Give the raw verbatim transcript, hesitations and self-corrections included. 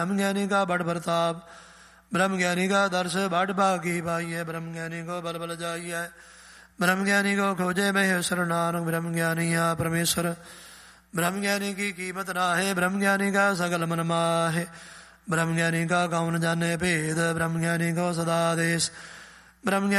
ब्रह्म ज्ञानी का बड़ प्रताप, ब्रह्म ज्ञानी का दर्श बड़ भागी पाइए, ब्रह्म ज्ञानी को बल बल जाइए, ब्रह्म ज्ञानी को खोजे महेश्वर नानक, ब्रह्म ज्ञानी या परमेश्वर, ब्रह्म ज्ञानी की कीमत ना है, ब्रह्म ज्ञानी का सकल मन माहे, ब्रह्म ज्ञानी का कौन जाने भेद, ब्रह्म ज्ञानी को सदा देश, ब्रह्म